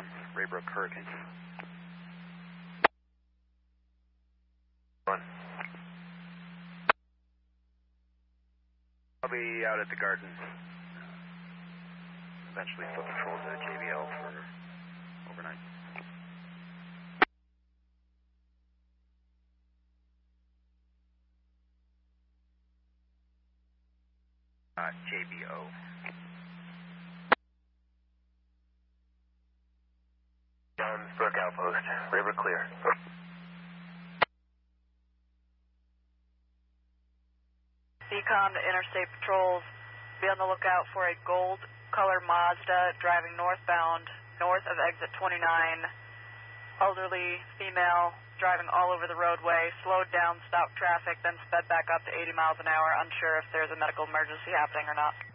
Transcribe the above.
Raybrook Hurricane. One. I'll be out at the garden. Eventually flip patrol to JBL for overnight. JBO. Johnsbrook Outpost. Raybrook clear. Beacon to Interstate Patrols. Be on the lookout for a gold color Mazda driving northbound, north of exit 29. Elderly female driving all over the roadway, slowed down, stopped traffic, then sped back up to 80 miles an hour, unsure if there's a medical emergency happening or not.